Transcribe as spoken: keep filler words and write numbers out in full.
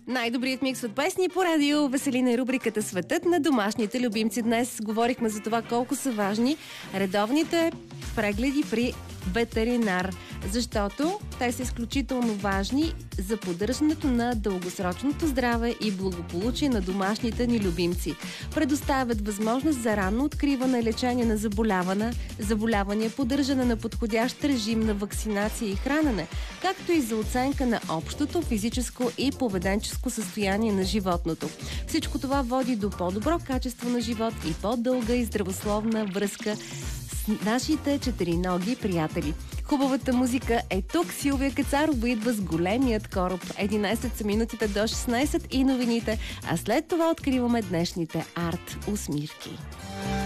Най-добрият микс от песни по радио Веселина и рубриката Светът на домашните любимци. Днес говорихме за това колко са важни редовните прегледи при ветеринар, защото те са изключително важни за поддържането на дългосрочното здраве и благополучие на домашните ни любимци. Предоставят възможност за ранно откриване, лечение на заболяване, заболявания, поддържане на подходящ режим на вакцинация и хранене, както и за оценка на общото физическо и поведенческо състояние на животното. Всичко това води до по-добро качество на живот и по-дълга и здравословна връзка с нашите четириноги приятели. Хубавата музика е тук. Силвия Кацарова идва с големият кораб. единайсет са минутите до шестнайсет и новините, а след това откриваме днешните арт усмивки.